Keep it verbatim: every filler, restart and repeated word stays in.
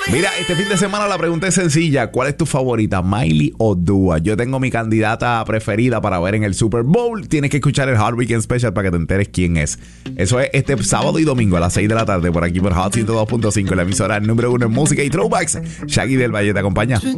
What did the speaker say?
Mira, este fin de semana la pregunta es sencilla. ¿Cuál es tu favorita, Miley o Dua? Yo tengo mi candidata preferida para ver en el Super Bowl. Tienes que escuchar el Hot Weekend Special para que te enteres quién es. Eso es este sábado y domingo a las seis de la tarde por aquí por Hot ciento dos punto cinco, la emisora número uno en música y throwbacks. Shaggy del Valle te acompaña.